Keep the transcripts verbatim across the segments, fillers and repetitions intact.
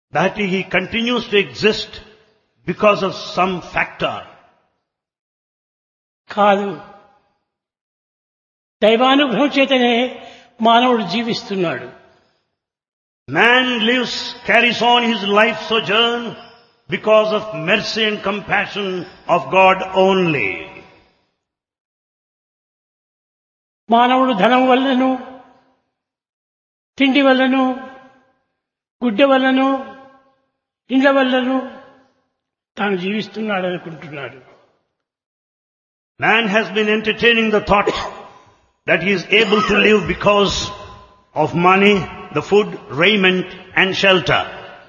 that he continues to exist because of some factor. కాదు, దైవానుగ్రహం చేతనే మానవుడు జీవిస్తున్నాడు. Man lives, carries on his life sojourn because of mercy and compassion of God only. మానవుడు ధనం వల్లను, తిండి వల్లను, గుడ్డ వల్లను, ఇండ్ల వల్లను తాను జీవిస్తున్నాడు అనుకుంటున్నాడు. Man has been entertaining the thought that he is able to live because of money, the food, raiment and shelter.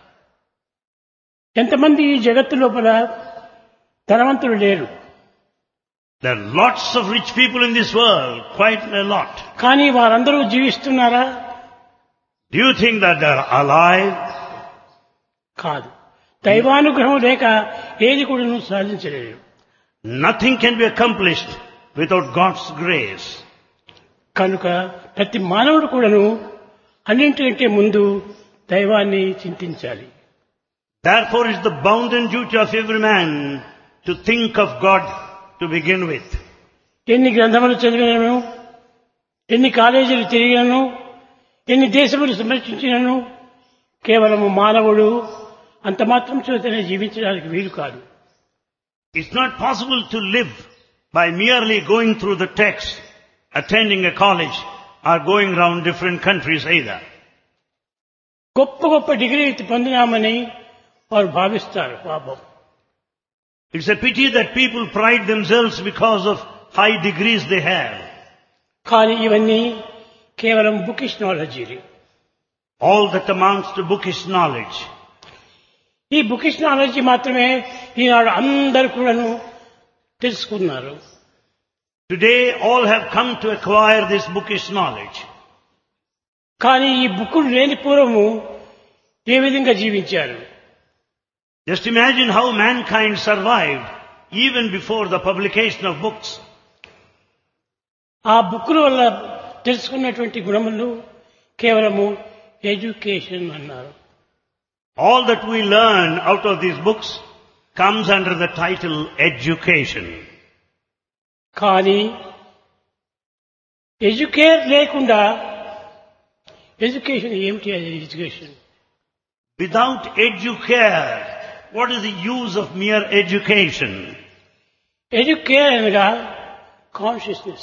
ఎంతమంది ఈ జగత్తు లోపల ధనవంతులు లేరు. There are lots of rich people in this world, quite a lot. కానీ వారందరూ జీవిస్తున్నారా? Do you think that they are alive? కాదు. దైవానుగ్రహం లేక ఏది కూడా సాధించలేరు. Nothing can be accomplished without God's grace. కనుక ప్రతి మానవుడు కూడాను అన్నింటికంటే ముందు దైవాన్ని చింతించాలి. Therefore it's the bounden duty of every man to think of God to begin with. ఎన్ని గ్రంథములు చదివినను, ఎన్ని కాలేజీలు తిరిగినను, ఎన్ని దేశములు సందర్శించినను కేవలము మానవుడు అంత మాత్రం చేతనే జీవించడానికి వీలు కాదు. It's not possible to live by merely going through the text, attending a college or going around different countries either. గొప్ప గొప్ప డిగ్రీ పొందినామని వారు భావిస్తారు. పాపం, It's a pity that people pride themselves because of high degrees they have. కానీ ఇవన్నీ కేవలం bookish knowledge. All that amounts to bookish knowledge. ఈ bookish knowledge మాత్రమే ఈనాడు అందరూ కూడాను తెలుసుకున్నారు. Today all have come to acquire this bookish knowledge. కానీ ఈ బుక్కులు లేని పూర్వము ఏ విధంగా జీవించారు? Just imagine how mankind survived even before the publication of books. ఆ బుక్కుల వల్ల తెలుసుకున్నటువంటి గుణములు కేవలము ఎడ్యుకేషన్ అన్నారు. All that we learn out of these books comes under the title education. కానీ ఎడ్యుకేట్ లేకుండా ఎడ్యుకేషన్ ఏమిటి? అది education. Without educare, what is the use of mere education? Educare అనగా కాన్షియస్నెస్.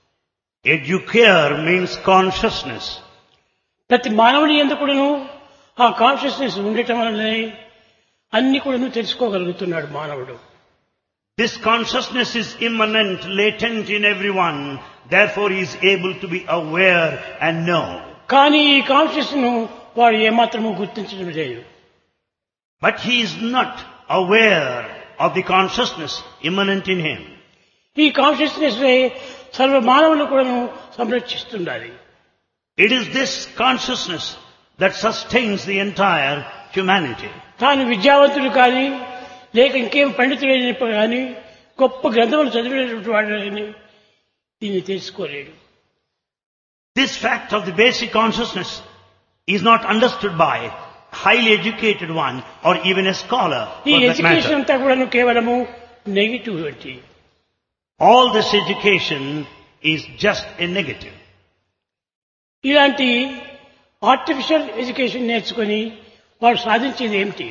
Educare means consciousness. ప్రతి మానవుని యందు కూడాను ఆ కాన్షియస్నెస్ ఉండటం వల్లనే అన్ని కూడాను తెలుసుకోగలుగుతున్నాడు మానవుడు. This consciousness is immanent, latent in everyone. Therefore he is able to be aware and know. కానీ ఈ కాన్షియస్ ను వాడు ఏమాత్రము గుర్తించడం లేదు. But he is not aware of the consciousness immanent in him. ఈ కాన్షియస్నెస్ సర్వ మానవులు కూడాను సంరక్షిస్తుండాలి. It is this consciousness that sustains the entire humanity. తాను విద్యావంతుడు కానీ లేక ఇంకేం పండితుడైనప్పుడు కానీ గొప్ప గ్రంథములు చదివినటువంటి వాడు కానీ దీన్ని తెలుసుకోలేడు. This fact of the basic consciousness is not understood by a highly educated one or even a scholar ఈ for that ఎడ్యుకేషన్ matter. అంతా కూడాను కేవలము negativity. All this education is just a negative. ఇలాంటి ఆర్టిఫిషియల్ ఎడ్యుకేషన్ నేర్చుకొని వాడు సాధించేది ఏమిటి?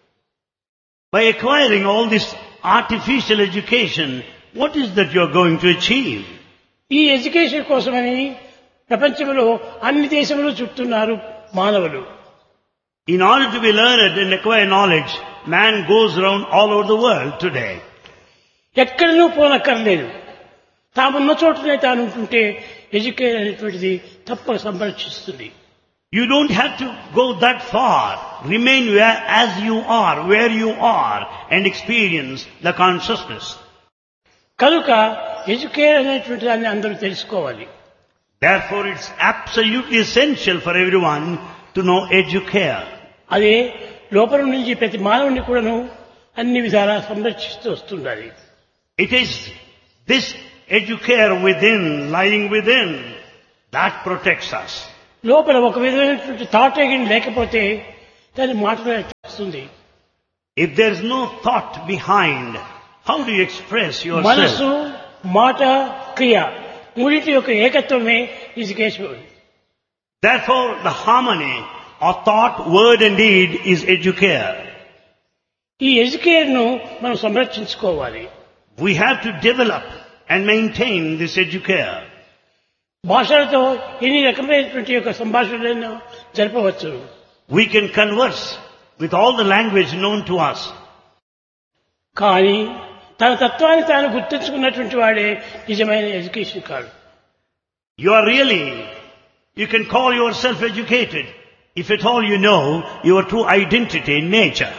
By acquiring all this artificial education, what is that you are going to achieve? ఈ ఎడ్యుకేషన్ కోసమని ప్రపంచంలో అన్ని దేశములు చుట్టున్నారు మానవులు. In order to be learned and acquire knowledge, man goes around all over the world today. ఎక్కడనూ పోనక్కర్లేదు. తామున్న చోటనే తాను ఉంటుంటే education అనేటువంటిది తప్పక సంరక్షిస్తుంది. You don't have to go that far. Remain where, as you are, where you are, and experience the consciousness. కనుక education అనేటువంటి దాన్ని అందరూ తెలుసుకోవాలి. Therefore, it's absolutely essential for everyone to know educare. అదే లోపల నుంచి ప్రతి మానవుని కూడాను అన్ని విధాలా సంరక్షిస్తూ వస్తుండాలి. It is this educare within, lying within, that protects us. లోపల ఒక విధమైనటువంటి థాట్ లేకపోతే దాన్ని మాట్లాడే వస్తుంది. If there is no thought behind, how do you express మనసు, yourself? మాట, క్రియ మూడింటి యొక్క ఏకత్వమే education. Therefore, the harmony of thought, word and deed is educare. ఈ ఎడ్యుకేర్ ను మనం సంరక్షించుకోవాలి. We have to develop and maintain this educare. భాషలతో ఎన్ని రకమైనటువంటి యొక్క సంభాషణలను జరపవచ్చు. We can converse with all the language known to us. కానీ తన తత్వాన్ని తాను గుర్తించుకున్నటువంటి వాడే నిజమైన ఎడ్యుకేషన్ కాదు. You are really, you can call yourself educated if at all you know your true identity in nature.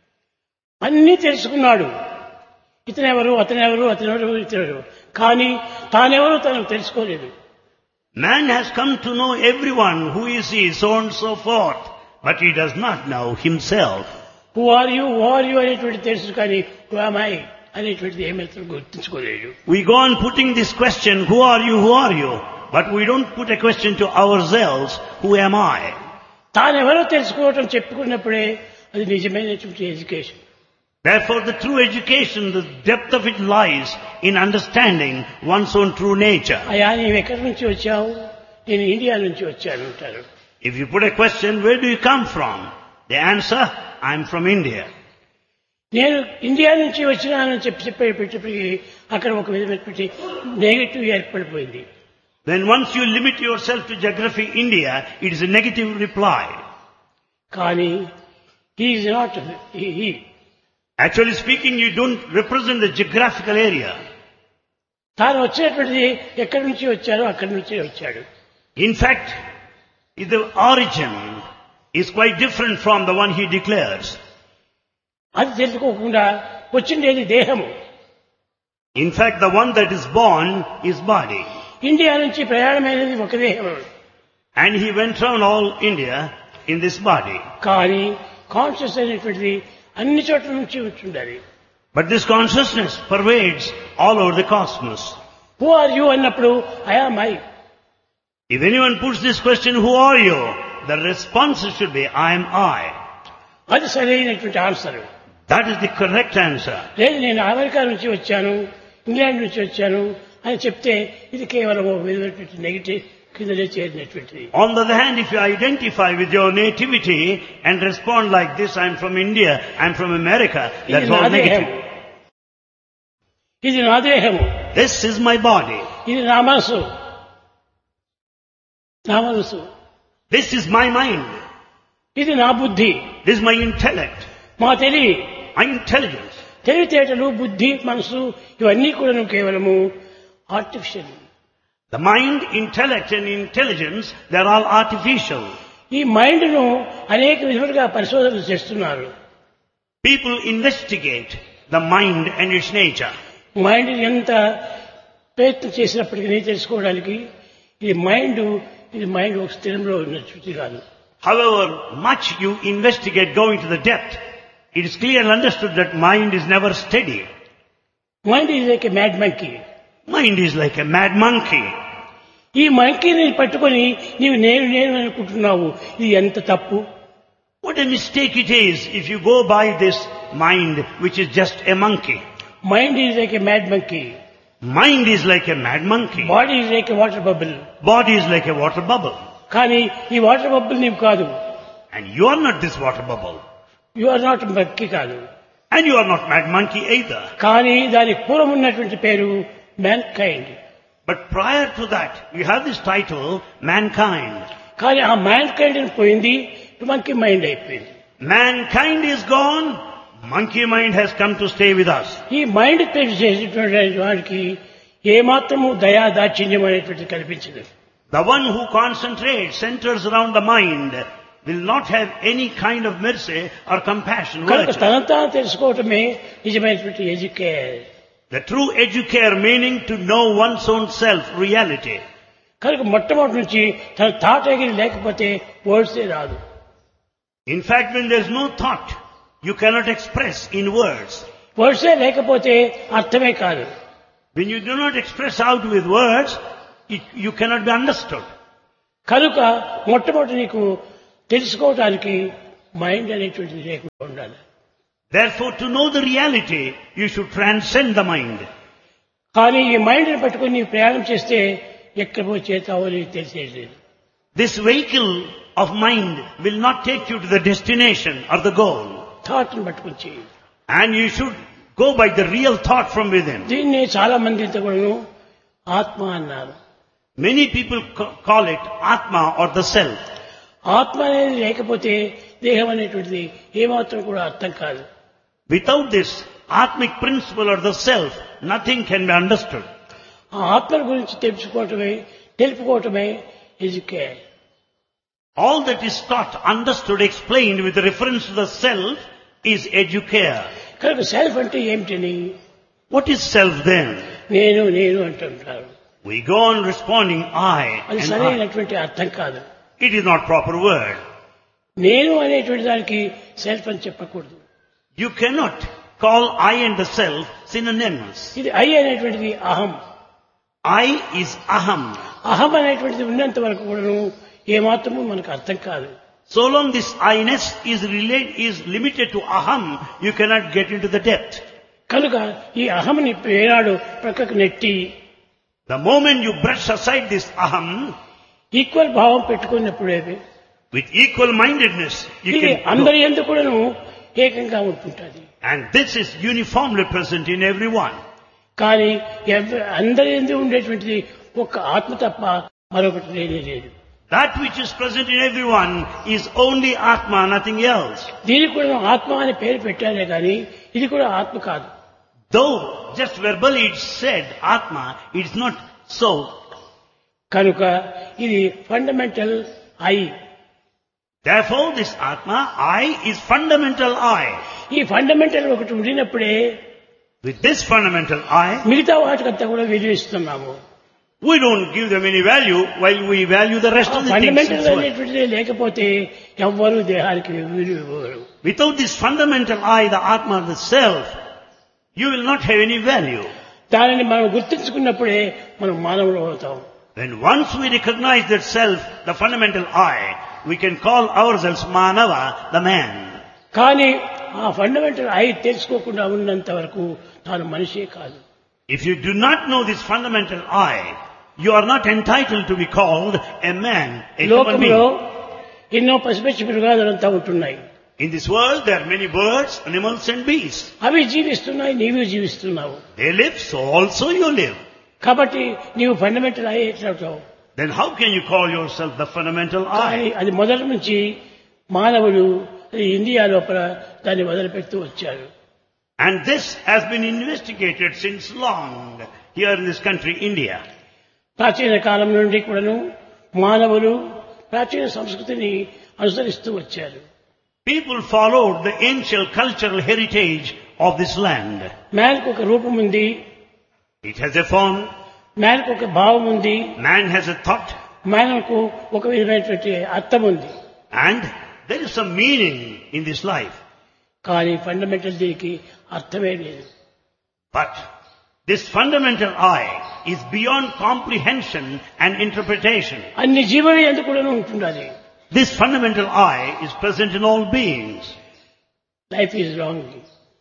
అన్నీ తెలుసుకున్నాడు. ఇతనెవరు, అతనెవరు, అతనెవరు, ఇతనెవరు. కానీ తానెవరు తనకు తెలుసుకోలేదు. Man has come to know everyone, who is he, so on and so forth, but he does not know himself. Who are you, who are you అనేటువంటి తెలుసు, కానీ who am I అనేటువంటిది ఏమైతే గుర్తించుకోలేదు. We go on putting this question, who are you, who are you? But we don't put a question to ourselves, who am I? తానెవరో తెలుసుకోవటం చెప్పుకున్నప్పుడే అది నిజమైనటువంటి education. Therefore, the true education, the depth of it lies in understanding one's own true nature. అయ్యా నీవు ఎక్కడి నుంచి వచ్చావు? నేను India నుంచి వచ్చాను అంటారు. If you put a question, where do you come from? The answer, I'm from India. నేను ఇండియా నుంచి వచ్చినానని చెప్పి చెప్పేటప్పటికీ అక్కడ ఒక విధమైనటువంటి negative ఏర్పడిపోయింది. Then once you limit yourself to geography India, it is a negative reply. కానీ he is not he, he. Actually speaking, you don't represent the geographical area. తాను వచ్చినటువంటిది ఎక్కడి నుంచి వచ్చారో అక్కడి నుంచి వచ్చాడు. In fact, the origin is quite different from the one he declares. అది తెలుసుకోకుండా వచ్చిండేది దేహము. In fact, the one that is born is body. India నుంచి ప్రయాణమైనది ఒక దేహము. And he went round all India in this body. కానీ conscious అనేటువంటిది అన్ని చోట్ల నుంచి వచ్చిండాలి. But this consciousness pervades all over the cosmos. Who are you అన్నప్పుడు I am I. If anyone puts this question, who are you? The response should be, I am I. అది సరైనటువంటి answer. That is the correct answer. లేదు నేను America నుంచి వచ్చాను, England నుంచి వచ్చాను అని చెప్తే ఇది కేవలం ఒక విధమైనటువంటి నెగిటివ్ కిందనే చేరినటువంటిది. On the other hand, if you identify with your nativity and respond like this, I'm from India, I'm from America, that's all negative. ఇది నా దేహము. This is my body. ఇది నా మనసు. నా మనసు. This is my mind. ఇది నా బుద్ధి. This is my intellect. మా తెలివి. My intelligence. తెలివితేటలు, బుద్ధి, మనసు ఇవన్నీ కూడా కేవలము artificial. The mind, intellect and intelligence, they're all artificial. ఈ మైండ్ ను అనేక విధాలుగా పరిశోధనలు చేస్తున్నారు. People investigate the mind and its nature. Mind ఎంత ప్రయత్నం చేసినప్పటికీ తెలుసుకోవడానికి ఇది మైండ్ ఇది మైండ్ ఒక స్థిరంలో ఉన్నట్టు కాదు. However much you investigate going to the depth, it is clearly understood that mind is never steady. Mind is like a mad monkey. Mind is like a mad monkey. ఈ మంకీని పట్టుకొని నీవు నేను నేను అనుకుంటున్నావు, ఇది ఎంత తప్పు. What a mistake it is if you go by this mind which is just a monkey. Mind is like a mad monkey. Mind is like a mad monkey. Body is like a water bubble. Body is like a water bubble. కానీ ఈ water bubble నీవు కాదు. And you are not this water bubble. You are not monkey కాదు. And you are not mad monkey either. కానీ దానికి పూర్వం ఉన్నటువంటి పేరు man kind. But prior to that, you have this title, mankind. కానీ ఆ మ్యాన్ కైండ్ పోయింది, monkey mind అయిపోయింది. Mankind is gone, monkey mind has come to stay with us. ఈ మైండ్ పేరు చేసేటువంటి వాడికి ఏమాత్రము దయా దాక్షిణ్యం అనేటువంటి కనిపించదు. The one who concentrates, centers around the mind, will not have any kind of mercy or compassion. కనుక తనంతా తెలుసుకోవటమే నిజమైనటువంటి educare. The true educare meaning to know one's own self, reality. కనుక మొట్టమొదటి నుంచి తన థాట్ ఎగిరి లేకపోతే వర్డ్సే రాదు. In fact, when there is no thought, you cannot express in words. వర్డ్సే లేకపోతే అర్థమే కాదు. When you do not express out with words, it, you cannot be understood. కనుక మొట్టమొదటి నీకు తెలుసుకోవటానికి మైండ్ అనేటువంటిది లేకుండా ఉండాలి. Therefore, to know the reality, you should transcend the mind. కానీ ఈ మైండ్ని పట్టుకుని నీవు ప్రయాణం చేస్తే ఎక్కడ పోయి చేతావో నీకు తెలిసేది. This vehicle of mind will not take you to the destination or the goal. థాట్ని పట్టుకుని చేయి. And you should go by the real thought from within. దీన్ని చాలా మంది కూడాను ఆత్మ అన్నారు. Many people ca- call it Atma or the self. ఆత్మ అనేది లేకపోతే దేహం అనేటువంటిది ఏమాత్రం కూడా అర్థం కాదు. Without this Atmic principle or the self, nothing can be understood. ఆ ఆత్మ గురించి తెలుసుకోవటమే తెలుపుకోవటమే educate. All that is taught, understood, explained with reference to the self is educare. కనుక సెల్ఫ్ అంటే ఏమిటని What is self then? నేను నేను అంటుంటారు. We go on responding I అది and I. సరైనటువంటి అర్థం కాదు. It is not proper word. నేను అనేటువంటి దానికి సెల్ఫ్ అని చెప్పకూడదు. You cannot call I and the self synonyms. ఇది ఐ అనేటువంటిది అహం. I is aham. అహం అనేటువంటిది ఉన్నంత వరకు కూడాను ఏమాత్రము మనకు అర్థం కాదు. So long this I-ness is relate, is limited to aham, you cannot get into the depth. కనుక ఈ అహంని ఏనాడు ప్రక్కకు నెట్టి The moment you brush aside this aham, equal భావం పెట్టుకున్నప్పుడే with equal mindedness, you ఇది can అందరి grow. ఎందుకు కూడాను ఏకంగా ఉంటుంటుంది. And this is uniformly present in everyone. కానీ ఎవ- అందరి ఎందుకు ఉండేటువంటిది ఒక ఆత్మ తప్ప మరొకటి లేనే లేదు. That which is present in everyone is only Atma, nothing else. దీనికి కూడా ఆత్మ అనే పేరు పెట్టారే కానీ ఇది కూడా ఆత్మ కాదు. Though just verbally it's said Atma, it's not so. కనుక ఇది fundamental I. Therefore this Atma, I, is fundamental I. ఈ ఫండమెంటల్ ఒకటి ఉండినప్పుడే With this fundamental I, మిగతా వాటికంతా కూడా విలువిస్తున్నాము. we don't give them any value while we value the rest of the things. Fundamental in this world. అనేటువంటిది లేకపోతే ఎవ్వరూ దేహానికి విలువ ఇవ్వరు. Without this fundamental I, the Atma, the self, you will not have any value. దానిని మనం గుర్తించుకున్నప్పుడే మనం మానవులు అవుతాం. When once we recognize that self, the fundamental I, we can call ourselves Manava, the man. కానీ ఆ ఫండమెంటల్ ఐ తెలుసుకోకుండా ఉన్నంత వరకు తాను మనిషే కాదు. If you do not know this fundamental I, you are not entitled to be called a man, a human లోకంలో being. ఎన్నో పసిపిచ్చి మృగాదులంతా ఉంటున్నాయి. In this world, there are many birds, animals and beasts. అవి జీవిస్తున్నాయి, నీవు జీవిస్తున్నావు. They live, so also you live. కాబట్టి నీవు fundamental I ఎట్లవుతావు? Then how can you call yourself the fundamental కానీ I? అది మొదటి నుంచి మానవుడు ఈ ఇండియా లోపల దాన్ని మొదలుపెడుతూ వచ్చారు. And this has been investigated since long here in this country, India. ప్రాచీన కాలం నుండి కూడాను మానవులు ప్రాచీన సంస్కృతిని అనుసరిస్తూ వచ్చారు. People followed the ancient cultural heritage of this land. మ్యాన్కు ఒక రూపం ఉంది, It has a form, మ్యాన్కు ఒక భావం ఉంది, man has a thought, మ్యాన్కు ఒక విధమైనటువంటి అర్థం ఉంది. and there is some meaning in this life. కానీ ఫండమెంటల్ దీనికి అర్థమే లేదు. But this fundamental I is beyond comprehension and interpretation. అన్ని జీవులు ఎందుకు కూడా ఉంటున్నది. This fundamental I is present in all beings. Life is wrong.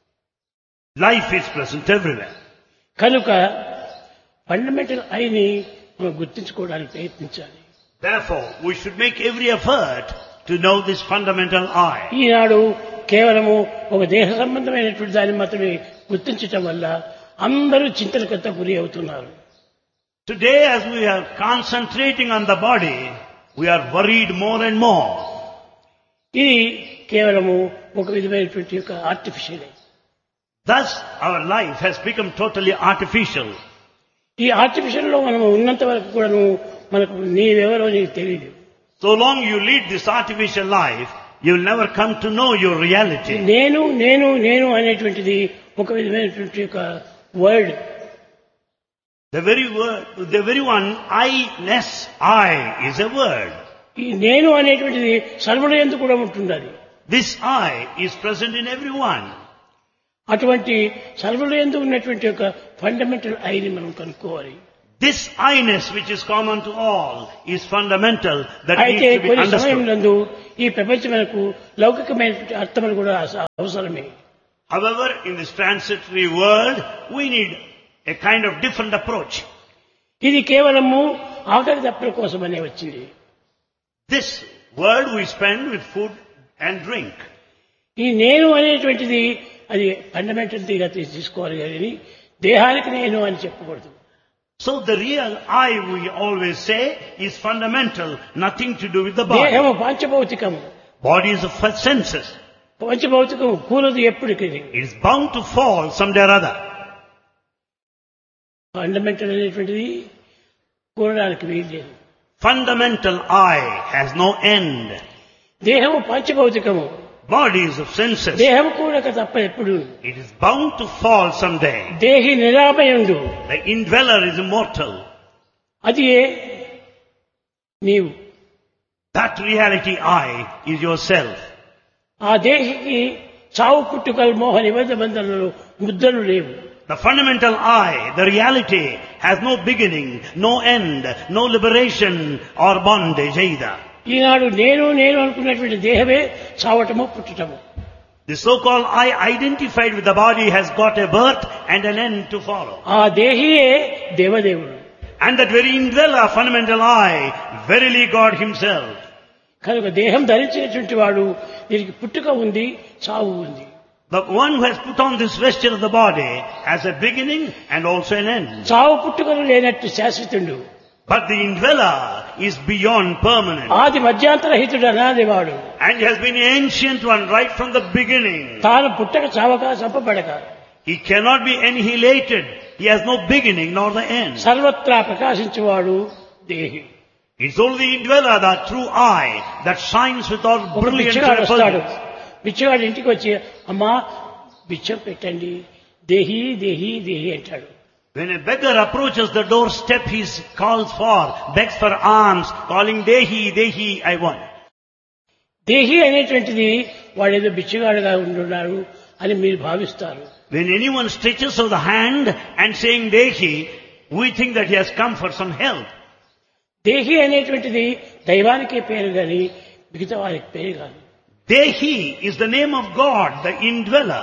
Life is present everywhere. కనుక ఫండమెంటల్ ఐని మనం గుర్తించుకోవడానికి ప్రయత్నించాలి. Therefore, we should make every effort to know this fundamental I. ఈనాడు కేవలము ఒక దేహ సంబంధమైనటువంటి దాన్ని మాత్రమే గుర్తించటం వల్ల అందరూ చింతలకంతా గురి అవుతున్నారు. Today, as we are concentrating on the body, we are worried more and more. ఇది కేవలము ఒక విధమైనటువంటి ఒక artificial. Thus, our life has become totally artificial. ఈ ఆర్టిఫిషియల్ లో మనం ఉన్నంత వరకు కూడాను మనకు నీవెవరో నీకు తెలియదు. So long you lead this artificial life, you will never come to know your reality. నేను నేను నేను అనేటువంటిది ఒక విధమైనటువంటి ఒక word. The very word, the very one, I-ness, I, is a word. ఈ నేను అనేటువంటిది సర్వుల యందు కూడా ఉంటున్నది. This I is present in everyone. అటువంటి సర్వుల యందు ఉన్నటువంటి ఒక ఫండమెంటల్ ఐని మనం కనుక్కోవాలి. This I-ness which is common to all is fundamental, that అయితే needs to be కొన్ని understood. సమయంలో ఈ ప్రపంచమునకు లౌకికమైనటువంటి అర్థములు కూడా అవసరమే. However, in this transitory world, we need a kind of different approach. ఇది కేవలము ఆకలి దప్పుల కోసమనే వచ్చింది. This world we spend with food and drink. ఈ నేను అనేటువంటిది అది ఫండమెంటల్ గా తీసుకోవాలి కానీ దేహానికి నేను అని చెప్పకూడదు. So the real I, we always say, is fundamental, nothing to do with the body. దేహము పంచభౌతికము. Body is the first senses. పంచభౌతికము కూలదు ఎప్పటికీ. It is bound to fall someday or other. Fundamental అనేటువంటిది కూలడానికి వీల్లేదు. Fundamental I has no end. దేహము పంచభౌతికము. Body is of senses. దేహము కూడక తప్ప ఎప్పుడు. It is bound to fall someday. దేహి నిరామయుండు. The indweller is immortal. అది నీవు. That reality I is yourself. ఆ దేహికి చావు పుట్టుకలు మోహ నిబంధ బంధనలు ముద్దలు లేవు. The fundamental I, the reality, has no beginning, no end, no liberation or bondage either. ఈనాడు నేను నేను అనుకున్నటువంటి దేహమే చావటము పుట్టటము. The so-called I identified with the body has got a birth and an end to follow. ఆ దేహియే దేవదేవుడు. And that very indweller, fundamental I, verily God himself. కనుక దేహం ధరించినటువంటి వాడు దీనికి పుట్టుక ఉంది, చావు ఉంది. The one who has put on this vesture of the body has a beginning and also an end. చావు పుట్టుకలు లేనట్టు శాశ్వతుడు. But the indweller is beyond permanent. ఆది మధ్యాంతరహితుడు అనాదివాడు. And he has been the ancient one right from the beginning. తాను పుట్టక చావక చంపబడక. He cannot be annihilated. He has no beginning nor the end. సర్వత్రా ప్రకాశించువాడు దేహి. It's only the indweller, the true I, that shines with all brilliant refulgence. బిచ్చగాడు ఇంటికి వచ్చి అమ్మా బిచ్చం పెట్టండి దేహి దేహి దేహి అంటాడు. When a beggar approaches the doorstep, he calls for, begs for alms, calling Dehi, Dehi, I want. దేహి అనేటువంటిది వాడేదో బిచ్చగాడుగా ఉంటున్నారు అని మీరు భావిస్తారు. When anyone stretches out the hand and saying Dehi, we think that he has come for some help. దేహి అనేటువంటిది దైవానికే పేరు గాని మిగతా వారికి పేరు కాదు. Dehi is the name of God, the indweller.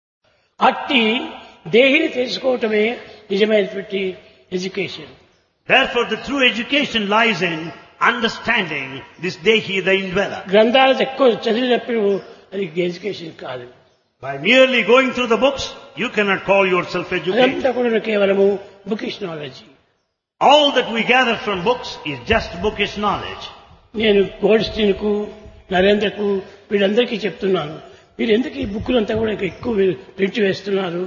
అట్టి దేహిని తెలుసుకోవటమే నిజమైనటువంటి education. Therefore the true education lies in understanding this Dehi, the indweller. గ్రంథాలు ఎక్కువ చదివినప్పుడు అది ఎడ్యుకేషన్ కాదు. By merely going through the books, you cannot call yourself educated. అదంతా కూడా కేవలము bookish knowledge. All that we gather from books is just bookish knowledge. నేను గోల్డ్స్టీన్కు నరేంద్రకు వీళ్ళందరికీ చెప్తున్నాను, మీరు ఎందుకు ఈ బుక్కులంతా కూడా ఎక్కువ ప్రింట్ వేస్తున్నారు?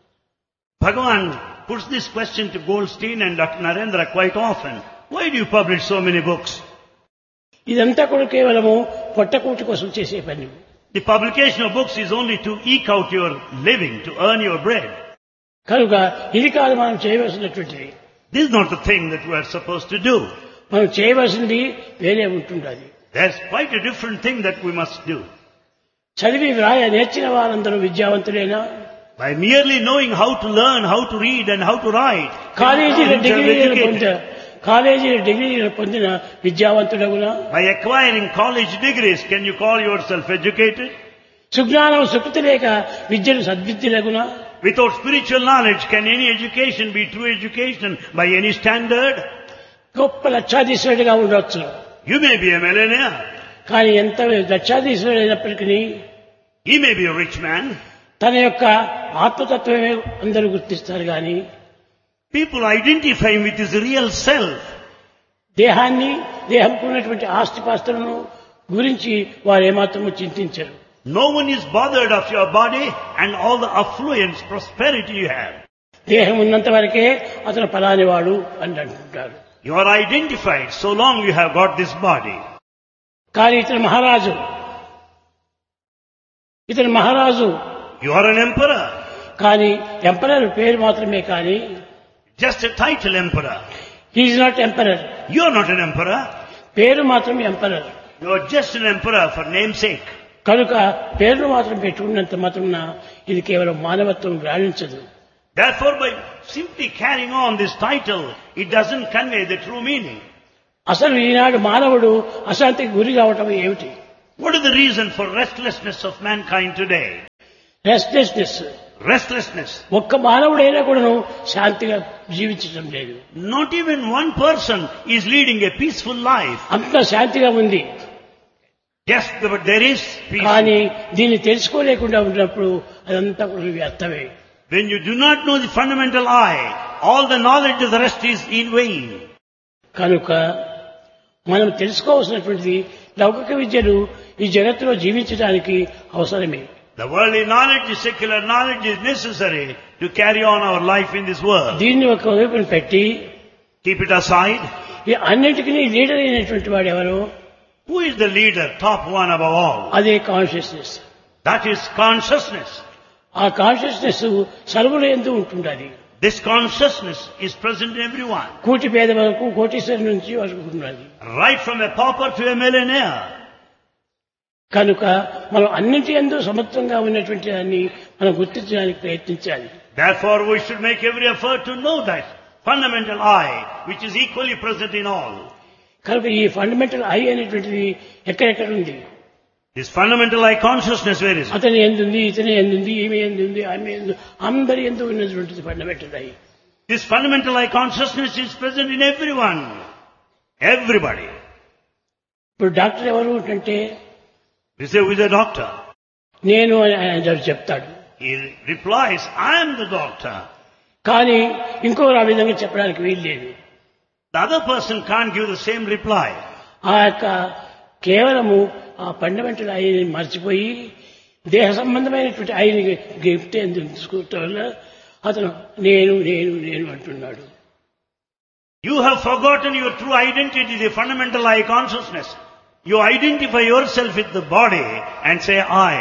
Bhagavan puts this question to Goldstein and Doctor Narendra quite often. Why do you publish so many books? ఇదంతా కూడా కేవలము పొట్టకూటి కోసం చేసే పని. The publication of books is only to eke out your living, to earn your bread. కనుక ఇది కాదు మనం చేయవలసినటువంటిది. This is not the thing that we are supposed to do. మనం చేయవలసింది వేరే ఉంటుండాలి. There's quite a different thing that we must do. చదివి వ్రాయ నేర్చిన వారందరూ విద్యావంతులైనా? By merely knowing how to learn, how to read and how to write. కాలేజీల డిగ్రీలను పొందిన కాలేజీల డిగ్రీలను పొందిన విద్యావంతుడగునా? By acquiring college degrees, can you call yourself educated? సుజ్ఞానం Sukriti లేక విద్యను సద్విద్యలగునా? Without spiritual knowledge, can any education be true education by any standard? గొప్ప లక్షాధీశ్వరుడిగా ఉండొచ్చు. You may be a millionaire. కానీ ఎంత లక్షాధీశ్వరుడు అయినప్పటికీ He may be a rich man. తన యొక్క ఆత్మతత్వమే అందరూ గుర్తిస్తారు కానీ People identify him with his real self. దేహాన్ని దేహంకు ఉన్నటువంటి ఆస్తిపాస్తులను గురించి వారు ఏమాత్రము చింతించరు. No one is bothered of your body and all the affluence, prosperity you have. దేహం ఉన్నంత వరకే అతను ఫలాని వాడు అని అంటుంటారు. You are identified so long you have got this body. కానీ ఇతను మహారాజు, ఇతను మహారాజు. You are an emperor. కానీ ఎంపరర్ పేరు మాత్రమే కానీ Just a title emperor. He is not emperor. You are not an emperor. పేరు మాత్రమే emperor. You are just an emperor for namesake. కనుక పేరును మాత్రం పెట్టుకున్నంత మాత్రం ఇది కేవలం మానవత్వం రాణించదు. Therefore, by simply carrying on this title, it doesn't convey the true meaning. అసలు ఈనాడు మానవుడు అశాంతికి గురి కావటం ఏమిటి? What is the reason for restlessness of mankind today? Restlessness. Restlessness. ఒక్క మానవుడైనా కూడాను శాంతిగా జీవించడం లేదు. Not even one person is leading a peaceful life. అంత శాంతిగా ఉంది. Yes, but there is peace. కానీ దీన్ని తెలుసుకోలేకుండా ఉన్నప్పుడు అదంతా కూడా వ్యర్థమే. When you do not know the fundamental I, all the knowledge of the rest is in vain. కనుక మనం తెలుసుకోవాల్సినటువంటిది లౌకిక విద్యలు ఈ జగత్తులో జీవించడానికి అవసరమే. The worldly knowledge, the secular knowledge is necessary to carry on our life in this world. దీన్ని ఒక వైపున పెట్టి Keep it aside. ఈ అన్నింటికీ లీడర్ అయినటువంటి వాడు ఎవరు? Who is the leader, top one above all? అదే కాన్షియస్నెస్. That is consciousness. ఆ కాన్షియస్నెస్ సర్వుల యందు ఉంటుండాలి. This consciousness is present in everyone. కోటి పేద వరకు కోటీశ్వరు నుంచి వరకు ఉన్నది. Right from a pauper to a millionaire. కనుక మనం అన్నింటి యందు సమత్వంగా ఉన్నటువంటి దాన్ని మనం గుర్తించడానికి ప్రయత్నించాలి. Therefore, we should make every effort to know that fundamental I, which is equally present in all. కనుక ఈ ఫండమెంటల్ ఐ అనేటువంటిది ఎక్కడెక్కడ ఉంది? This fundamental I consciousness, where is it? అతని ఎందుంది, ఇతని ఎందుంది, ఈమె ఎందుంది, ఆమె ఎందు, అందరి ఎందు ఉన్నటువంటిది fundamental I. This fundamental I consciousness is present in everyone. Everybody. ఇప్పుడు డాక్టర్ ఎవరు అంటే We say, who is a doctor? నేను అని ఆయన చెప్తాడు. He replies, I am the doctor. కానీ ఇంకొకరు ఆ విధంగా చెప్పడానికి వీలు లేదు. The other person can't give the same reply. ఆ యొక్క కేవలము ఆ ఫండమెంటల్ ఐని మర్చిపోయి దేహ సంబంధమైనటువంటి ఐని గిఫ్ట్ తీసుకుంటాం వల్ల అతను నేను నేను నేను అంటున్నాడు. You have forgotten your true identity, the fundamental I consciousness. You identify yourself with the body and say I.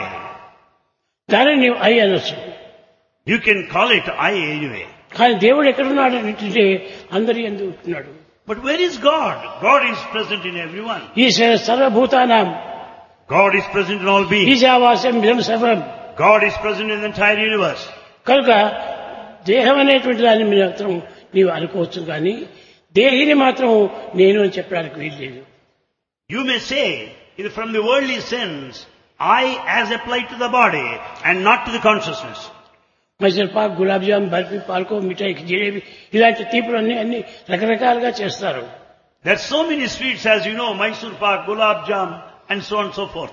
దానిని నీవు ఐ అనొచ్చు. You can call it I anyway. కానీ దేవుడు ఎక్కడున్నాడు అంటే అందరి యందు ఉంటున్నాడు. But where is God? God is present in everyone. ఈశ్వర సర్వభూతానాం. God is present in all beings. ఈశావాస్యం ఇదం సర్వం. God is present in the entire universe. కనుక దేహం అనేటువంటి దాన్ని మాత్రం నీవు అనుకోవచ్చు కానీ దేహిని మాత్రం నేను అని చెప్పడానికి వీలు లేదు. You may say, from the worldly sense, I as applied to the body and not to the consciousness. Mysore Pak, gulab jam, barfi, పాల్కో, మిఠాయి, జిలేబీ ఇలాంటి తీపులు అన్ని అన్ని రకరకాలుగా చేస్తారు. There are so many sweets, as you know, Mysore pak, gulab jam, and so on and so forth.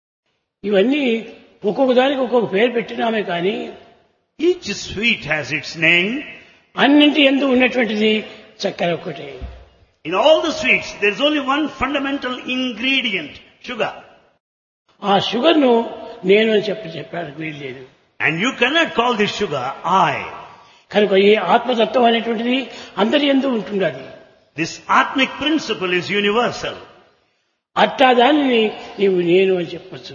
ఇవన్నీ ఒక్కొక్క దానికి ఒక్కొక్క పేరు పెట్టినామే కానీ Each sweet has its name. అన్నింటి యందు ఉన్నటువంటిది చక్కెర ఒక్కటే. In all the sweets, there is only one fundamental ingredient, sugar. ఆ షుగర్ ను నేను అని చెప్పి చెప్పడానికి వీలు లేదు. And you cannot call this sugar I. కనుక ఈ ఆత్మతత్వం అనేటువంటిది అందరి యందు ఉంటున్నది. This atmic principle is universal. అట్టా దానిని నీవు నేను అని చెప్పచ్చు.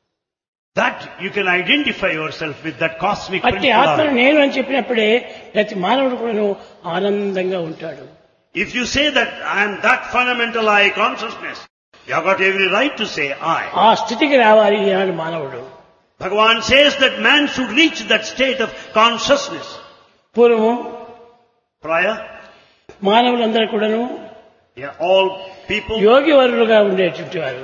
That you can identify yourself with that cosmic అట్టి principle. ఆత్మను నేను అని చెప్పినప్పుడే ప్రతి మానవుడు కూడా ఆనందంగా ఉంటాడు. If you say that I am that fundamental I consciousness, you have got every right to say I. ఆ స్థితికి రావాలి ఈనాడు మానవుడు. Bhagavan says that man should reach that state of consciousness. పూర్వము Prior, మానవులందరూ కూడాను yeah, all people, యోగి వరులుగా ఉండేటువంటి వారు.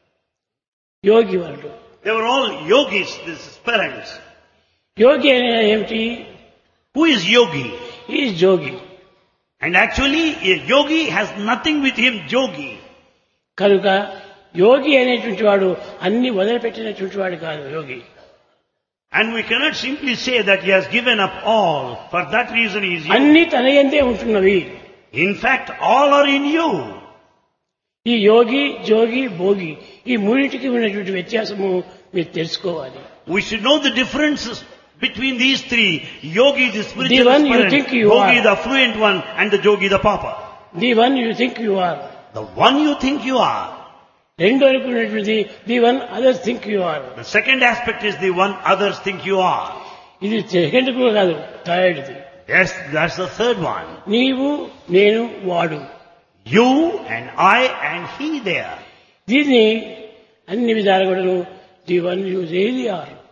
యోగి వరులు. they were all yogis, these parents. యోగి అనేది ఏమిటి? Who is yogi? ఈ జోగి. And actually, a yogi has nothing with him, yogi. కనుక యోగి అనేటువంటి వాడు అన్ని వదిలిపెట్టినటువంటి వాడు కాదు యోగి. And we cannot simply say that he has given up all. For that reason he is yogi. అన్ని తన యందే ఉంటున్నవి. In fact, all are in you. ఈ యోగి, జోగి, భోగి ఈ మూడింటికి ఉన్నటువంటి వ్యత్యాసము మీరు తెలుసుకోవాలి. We should know the differences between these three. Yogi, the spiritual The one you aspirant, think you Yogi, are. the fluent one, and the Jogi, the pauper. The one you think you are. The one you think you are. రెండో ఉన్నటువంటిది the one others think you are. The second aspect is the one others think you are. ఇది second కూడా కాదు, థర్డ్ది. Yes, that's the third one. నీవు, నేను, వాడు. You and I and he there. దీన్ని అన్ని విధాలు కూడా the one you really are.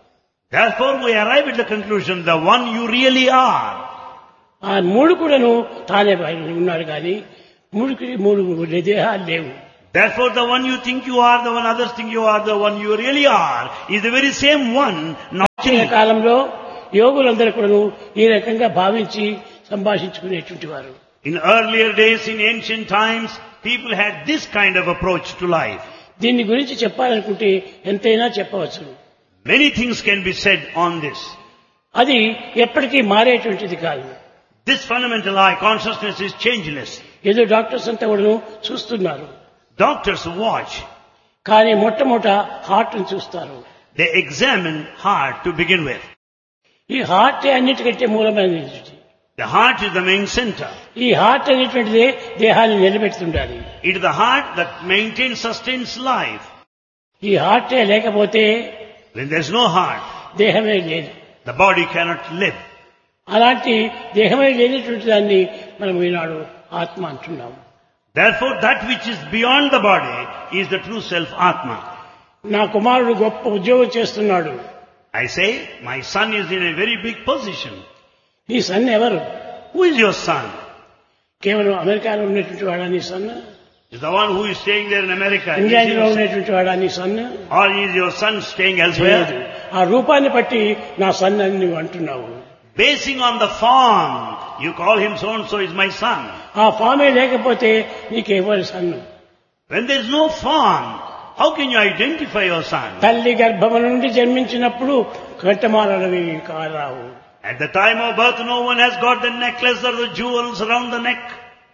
Therefore we arrive at the conclusion, the one you really are. ఆ మూడు కూడాను తానే ఉన్నారు కానీ మూడుకి మూడు దేహాలు లేవు. Therefore the one you think you are, the one others think you are, the one you really are, is the very same one, not ప్రాచీన three. కాలంలో యోగులందరూ కూడాను ఈ రకంగా భావించి సంభాషించుకునేటువంటి వారు. In earlier days, in ancient times, people had this kind of approach to life. దీని గురించి చెప్పాలనుకుంటే ఎంతైనా చెప్పవచ్చు. Many things can be said on this. అది ఎప్పటికీ మారేటువంటిది కాదు. This fundamental I, consciousness, is changeless. ఏదో డాక్టర్స్ అంతా కూడాను చూస్తున్నారు. Doctors watch. కానీ మొట్టమొదట హార్ట్ ని చూస్తారు. They examine heart to begin with. ఈ హార్ట్ అన్నిటికంటే మూలమైనది. The heart is the main center. ఈ హార్ట్ అనేటువంటిదే దేహాన్ని నిలబెడుతుండాలి. It is the heart that maintains, sustains life. ఈ హార్టే లేకపోతే When there is no heart, దేహమే లేదు. the body cannot live. అలాంటి దేహమే లేనటువంటి దాన్ని మనం ఈనాడు ఆత్మ అంటున్నాము. Therefore, that which is beyond the body is the true self, Atma. నా కుమారుడు గొప్ప ఉద్యోగం చేస్తున్నాడు. I say, my son is in a very big position. నీ సన్ ఎవరు? Who is your son? కేవలం అమెరికాలో ఉన్నటువంటి వాడా నీ sun? Is the one who is staying there in America? Is England లో your son? ఉన్నటువంటి వాడా నీ sun? Or is your son staying లేదు. elsewhere? ఆ రూపాన్ని బట్టి నా సన్ అని నువ్వు అంటున్నావు. Basing on the form, you call him so and so is my son. ఆ ఫామే లేకపోతే నీకెవరి సన్ను? When there is no form, how can you identify your son? తల్లి గర్భము నుండి జన్మించినప్పుడు కట్టమాలవి కారావు. At the time of birth, no one has got the necklace or the jewels around the neck.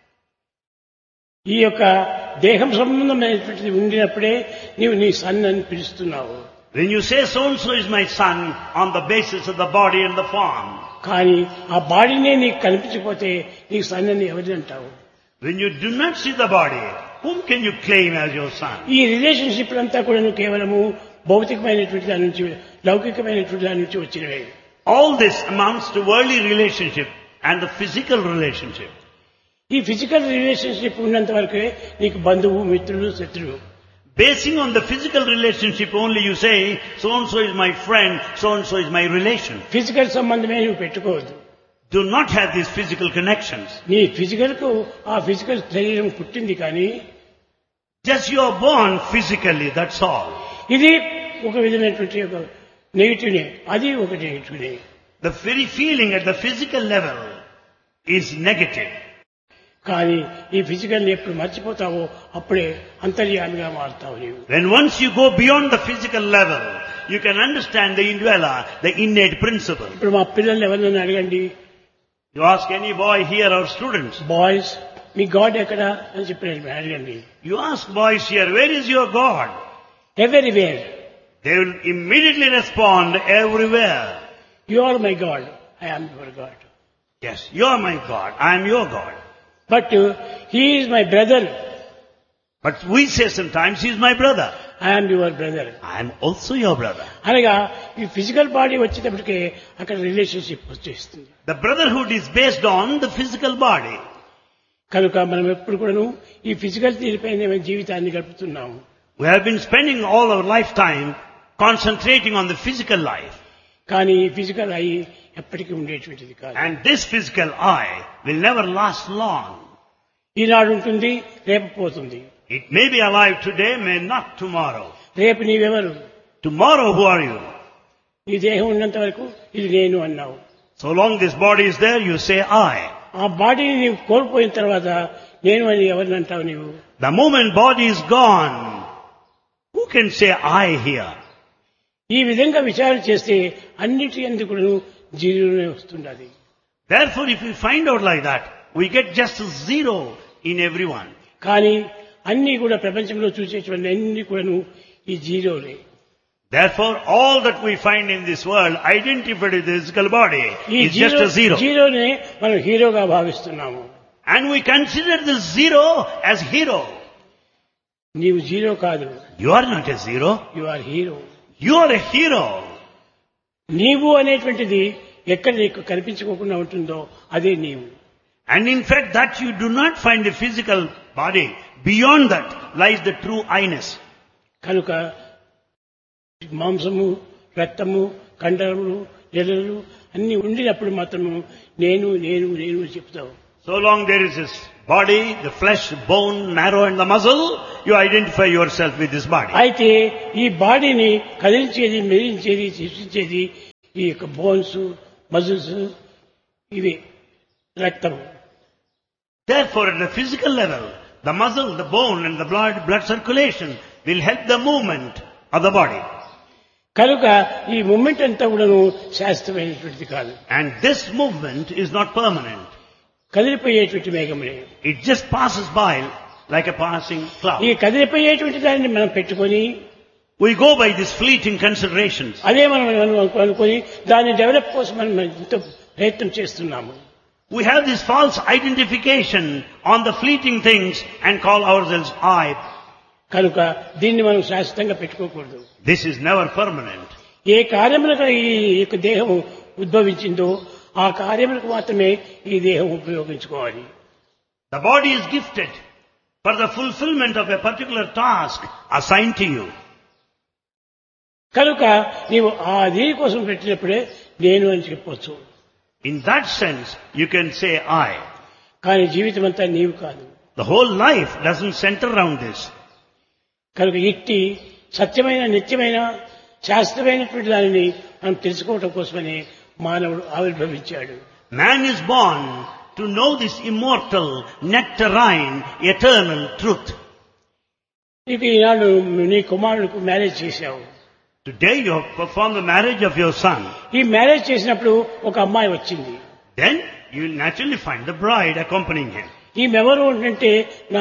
ఈ యొక్క దేహం సంబంధమైనటువంటిది ఉండినప్పుడే నీవు నీ సన్ అని పిలుస్తున్నావు. When you say so and so is my son on the basis of the body and the form. కానీ ఆ బాడీనే నీకు కనిపించకపోతే నీకు సన్ అని ఎవరిని అంటావు? When you do not see the body, whom can you claim as your son? ఈ relationship అంతా కూడా నువ్వు కేవలము భౌతికమైనటువంటి దాని నుంచి లౌకికమైనటువంటి దాని నుంచి వచ్చినవే. All this amounts to worldly relationship and the physical relationship. ఈ ఫిజికల్ రిలేషన్షిప్ ఉన్నంత వరకే నీకు బంధువు, మిత్రుడు, శత్రువు. Basing on the physical relationship only, you say, so and so is my friend, so and so is my relation. Physical సంబంధమే నువ్వు పెట్టుకోవద్దు. Do not have these physical connections. నీ ఫిజికల్ కు ఆ ఫిజికల్ శరీరం పుట్టింది కానీ Just you are born physically, that's all. ఇది ఒక విధమైనటువంటి ఒక నెగిటివ్నే, అది ఒక నెగిటివ్నే. The very feeling at the physical level is negative. కానీ ఈ ఫిజికల్ ఎప్పుడు మర్చిపోతావో అప్పుడే అంతర్యామిగా మారుతావు నీవు. When once you go beyond the physical level, you can understand the indwella, the innate principle. ఇప్పుడు మా పిల్లల్ని ఎవరినైనా అడగండి, You ask any boy here or students, boys me God ఎక్కడా అని చెప్పి అడగండి. you ask boys here, where is your God? Everywhere. They will immediately respond, everywhere. You are my God, I am your God. Yes, you are my God, I am your God. But he is my brother, But we say sometimes, he is my brother. I am your brother. I am also your brother. అనగా ఈ physical body వచ్చేటప్పటికే అక్కడ relationship వచ్చేస్తుంది. The brotherhood is based on the physical body. కనుక మనం ఎప్పుడు కూడాను ఈ physical తీరిపైన జీవితాన్ని గడుపుతున్నాము. We have been spending all our lifetime concentrating on the physical life. కానీ ఈ ఫిజికల్ అయి ఎప్పటికీ ఉండేటువంటిది కాదు. And this physical I will never last long. ఈనాడు ఉంటుంది, రేపు పోతుంది. It may be alive today, may not tomorrow. రేపు నీవెవరు? Tomorrow, who are you? ఈ దేహం ఉన్నంత వరకు ఇది నేను అన్నావు. So long this body is there, you say I. ఆ బాడీని నీవు కోల్పోయిన తర్వాత నేను అని ఎవరిని అంటావు నీవు? The moment body is gone, who can say I here? ఈ విధంగా విచారణ చేస్తే అన్నిటి ఎందుకు జీరోనే వస్తుండాలి. Therefore, if we find out like that, we get just zero in everyone. కానీ అన్ని కూడా ప్రపంచంలో చూసేటువంటి అన్ని కూడాను ఈ జీరోలే. Therefore, all that we find in this world identified with the physical body ఈ is just a zero. జీరోనే మనం హీరోగా భావిస్తున్నాము. And we consider this zero as hero. నీవు జీరో కాదు. You are not a zero. You are hero. You are a hero. నీవు అనేటువంటిది ఎక్కడ నీకు కనిపించుకోకుండా ఉంటుందో అదే నీవు. And in fact, that you do not find the physical body. Beyond that lies the true I-ness. కనుక మాంసము, రక్తము, కండరములు ఎలులు అన్ని ఉండినప్పుడు మాత్రము నేను నేను నేను అని చెప్తావు. So long there is this body, the flesh, bone, marrow and the muscle, you identify yourself with this body. అయితే ఈ బాడీని కదిలించేది, మెదిలించేది, సృష్టించేది ఈ యొక్క బోన్స్, మజిల్స్, ఇవి రక్తం. Therefore, at the physical level, the muscle, the bone and the blood, blood circulation will help the movement of the body. కనుక ఈ moment అంతా కూడాను శాస్త్రమైనటువంటిది కాదు. And this movement is not permanent. కదిలిపోయేటువంటి మేఘములే. It just passes by like a passing cloud. ఈ కదిలిపోయేటువంటి దానిని మనం పెట్టుకొని We go by these fleeting considerations. అదే మనం అనుకొని దాన్ని డెవలప్ కోసం మనం ఎంతో ప్రయత్నం చేస్తున్నాము. We have this false identification on the fleeting things and call ourselves I. కనుక దీన్ని మనం శాశ్వతంగా పెట్టుకోకూడదు. This is never permanent. ఏ కార్యములకు ఈ యొక్క దేహం ఉద్భవించిందో ఆ కార్యములకు మాత్రమే ఈ దేహం ఉపయోగించుకోవాలి. The body is gifted for the fulfillment of a particular task assigned to you. కనుక నీవు ఆ దీని కోసం పెట్టినప్పుడే నేను అని చెప్పొచ్చు. In that sense, you can say I. కానీ జీవితం అంతా నీవు కాదు. The whole life doesn't center around this. కనుక ఇట్టి సత్యమైన నిత్యమైన శాస్త్రమైనటువంటి దానిని మనం తెలుసుకోవటం కోసమని మానవుడు ఆవిర్భవించాడు. Man is born to know this immortal, nectarine, eternal truth. నీకు ఈనాడు నీ కుమారుడికి మ్యారేజ్ చేశావు. Today you have performed the marriage of your son. ఈ మ్యారేజ్ చేసినప్పుడు ఒక అమ్మాయి వచ్చింది. Then you will naturally find the bride accompanying him. ఈమెవరు అంటే నా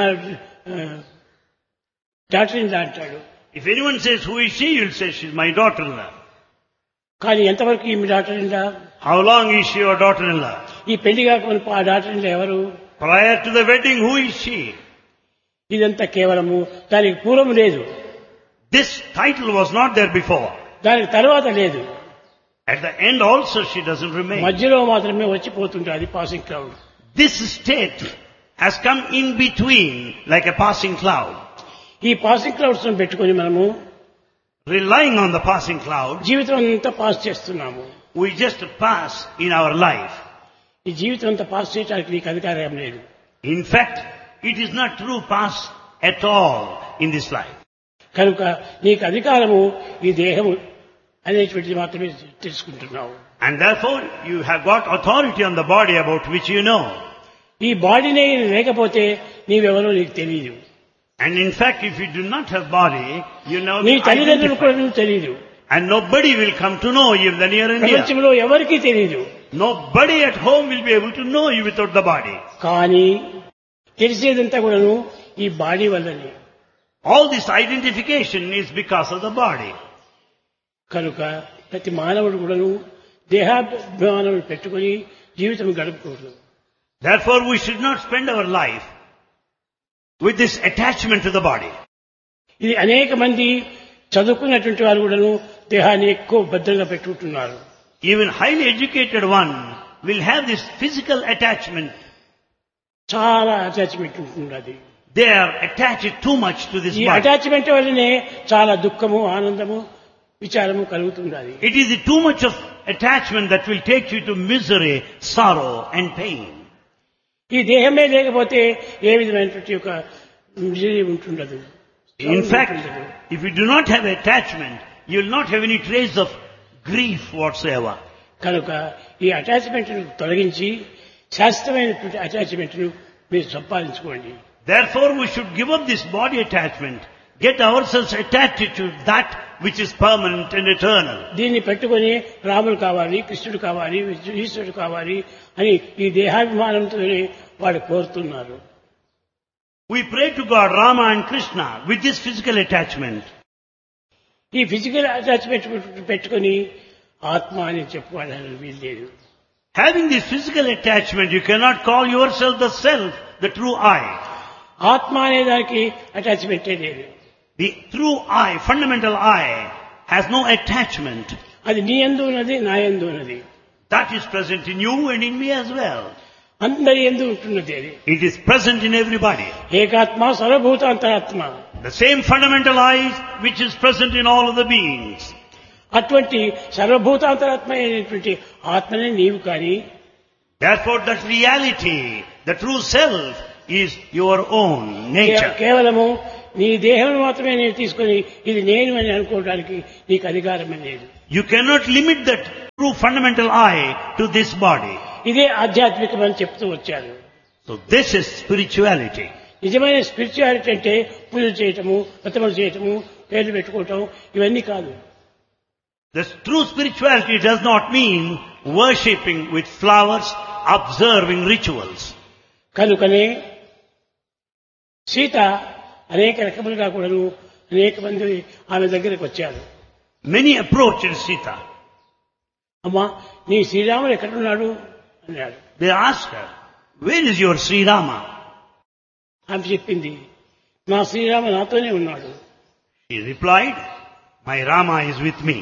డాటర్ ఇన్ లా అంటాడు. If anyone says, who is she? You will say, she is my daughter-in-law. కానీ ఎంతవరకు ఈమె daughter in law? How long is she your daughter-in-law? ఈ పెళ్లి కాకుండా ఆ డాటర్ ఇన్ లా ఎవరు? Prior to the wedding, who is she? ఇదంతా కేవలము దానికి పూర్వం లేదు. This title was not there before. దానికి తర్వాత లేదు. At the end also she doesn't remain. మధ్యలో మాత్రమే వచ్చిపోతుంటే అది passing cloud. This state has come in between like a passing cloud. ఈ పాసింగ్ క్లౌడ్స్ పెట్టుకొని మనము relying on the passing cloud, జీవితం అంతా పాస్ చేస్తున్నాము. we just pass in our life. ఈ జీవితం అంతా పాస్ చేయడానికి నీకు అధికారం లేదు. In fact, it is not true pass at all in this life. కనుక నీకు అధికారము ఈ దేహము అనేటువంటిది మాత్రమే తెలుసుకుంటున్నావు. And therefore you have got authority on the body about which you know. ఈ బాడీనే లేకపోతే నీవెవరో నీకు తెలియదు. And in fact, if you do not have body, you know నీ తల్లిదండ్రులు కూడా నువ్వు తెలియదు. And nobody will come to know you the near and dear. ప్రపంచంలో ఎవరికీ తెలియదు. Nobody at home will be able to know you without the body. కానీ తెలిసేదంతా కూడాను ఈ బాడీ వల్లనే. All this identification is because of the body. కనుక ప్రతి మానవుడు కూడాను దేహాభిమానములు పెట్టుకొని జీవితం గడపకూడదు. Therefore, we should not spend our life with this attachment to the body. ఇది అనేక మంది చదువుకున్నటువంటి వారు కూడాను దేహాన్ని ఎక్కువ భద్రంగా పెట్టుకుంటున్నారు. Even highly educated one will have this physical attachment. చాలా అటాచ్మెంట్ ఉంటున్నది. They are attached too much to this ఈ body. అటాచ్మెంట్ వల్లనే చాలా దుఃఖము, ఆనందము, విచారము కలుగుతున్నది. It is too much of attachment that will take you to misery, sorrow and pain. ఈ దేహమే లేకపోతే ఏ విధమైనటువంటి ఒక misery ఉంటుండదు. In fact, if you do not have attachment, you will not have any trace of grief whatsoever. కనుక ఈ attachment తొలగించి శాశ్వతమైనటువంటి attachment మీరు సంపాదించుకోండి. Therefore, we should give up this body attachment, get ourselves attached to that which is permanent and eternal. దీన్ని పెట్టుకొని రాముడు కావాలి, కృష్ణుడు కావాలి, ఈశ్వరుడు కావాలి అని ఈ దేహాభిమానంతోనే వాడు కోరుతున్నారు. We pray to God, Rama and Krishna, with this physical attachment. ఈ ఫిజికల్ అటాచ్మెంట్ పెట్టుకొని ఆత్మ అని చెప్పుకోవడానికి వీల్లేదు. Having this physical attachment, you cannot call yourself the self, the true I. ఆత్మ అనే దానికి అటాచ్మెంటే లేదు. The true I, fundamental I, has no attachment. అది నీ యందు ఉన్నది, నా యందు ఉన్నది. That is present in you and in me as well. అందరి యందు ఉంటున్నది అది. It is present in everybody. ఏకాత్మ సర్వభూత అంతరాత్మ. The same fundamental I which is present in all of the beings. అటువంటి సర్వభూతాంతరాత్మైనటువంటి ఆత్మనే నీవు కానీ Therefore that reality, the true self, is your own nature. కేవలము నీ దేహం మాత్రమే నేను తీసుకొని ఇది నేను అని అనుకోవడానికి నీకు అధికారమే లేదు. You cannot limit that true fundamental I to this body. ఇదే ఆధ్యాత్మికం అని చెప్తూ వచ్చాను. So this is spirituality. నిజమైన స్పిరిచువాలిటీ అంటే పూజలు చేయటము, వ్రతములు చేయటము, పేర్లు పెట్టుకోవటం ఇవన్నీ కాదు. The true spirituality does not mean worshipping with flowers, observing rituals. కనుకనే సీత అనేక రకములుగా కూడాను అనేక మంది ఆమె దగ్గరకు వచ్చారు. Many approached Sita. అమ్మా నీ శ్రీరాముడు ఎక్కడున్నాడు అన్నాడు. They asked her, where is your Sri Rama? ఆమె చెప్పింది, నా శ్రీరామ నాతోనే ఉన్నాడు. She replied, my Rama is with me.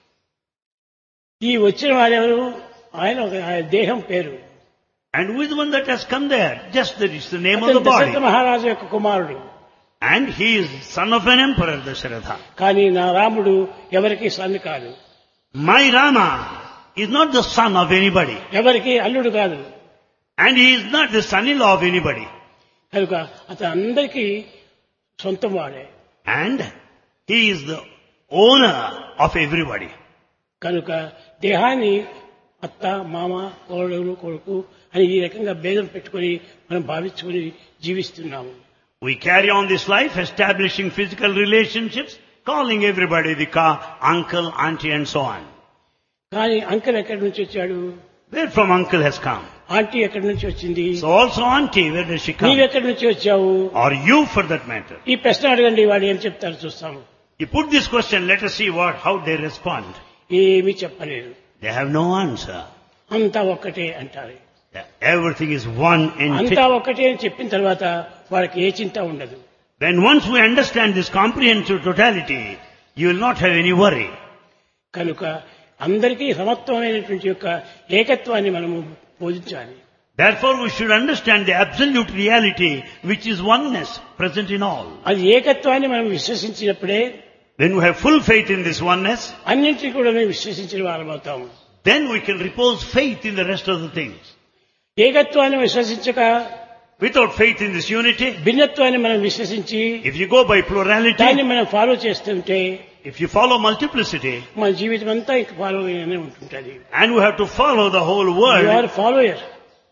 ఈ వచ్చిన వాడెవరు? ఆయన ఒక ఆయన దేహం పేరు. And who is the one that has come there? Just that it's the name of అతను the body. దశరథ మహారాజు యొక్క కుమారుడు. And he is son of an emperor, Dasharatha. కానీ నా రాముడు ఎవరికి సన్ను కాదు, My Rama is not the son of anybody. ఎవరికి అల్లుడు కాదు. And he is not the son-in-law of anybody. కనుక అతను అందరికీ సొంతం వాడే. And he is the owner of everybody. కనుక దేహాన్ని అత్త, మామ, కోడలు, కొడుకు అని ఈ రకంగా భేదం పెట్టుకొని మనం భావించుకొని జీవిస్తున్నాము. We carry on this life establishing physical relationships, calling everybody the car, uncle, auntie and so on. కానీ అంకల్ ఎక్కడి నుంచి వచ్చాడు? Where from uncle has come? Aunty ఎక్కడి నుంచి వచ్చింది? So also auntie, where does she come? నీవెక్కడి నుంచి వచ్చావు? Or you for that matter? ఈ ప్రశ్న అడగండి, వాడు ఏం చెప్తారు చూస్తాము. You put this question, let us see what, how they respond. ఏమీ చెప్పలేరు. They have no answer. అంతా ఒక్కటే అంటారు. Everything is one అంతా entity. ఒక్కటే అని చెప్పిన తర్వాత వాళ్ళకి ఏ చింత ఉండదు. When once we understand this comprehensive totality, you will not have any worry. కనుక అందరికీ సమత్వమైనటువంటి యొక్క ఏకత్వాన్ని మనము బోధించాలి. Therefore we should understand the absolute reality which is oneness present in all. అది ఏకత్వాన్ని మనం విశ్వసించినప్పుడే When we have full faith in this oneness, అన్నింటినీ కూడా మేము విశ్వసించిన వారం అవుతాము. then we can repose faith in the rest of the things. ఏకత్వాన్ని విశ్వసించక Without faith in this unity, భిన్నత్వాన్ని మనం విశ్వసించి if you go by దాన్ని plurality, మనం ఫాలో చేస్తుంటే if you follow multiplicity, మన జీవితం అంతా ఇంక ఫాలో అయినే ఉంటుంటది. and we have to follow the whole you world, are follower.